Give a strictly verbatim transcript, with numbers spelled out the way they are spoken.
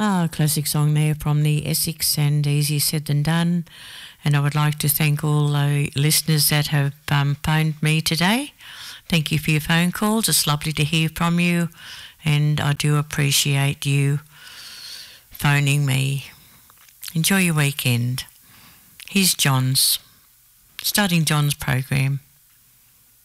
Ah, classic song there from the Essex, and easier said than done. And I would like to thank all the listeners that have um, phoned me today. Thank you for your phone calls. It's lovely to hear from you, and I do appreciate you phoning me. Enjoy your weekend. Here's John's, starting John's program.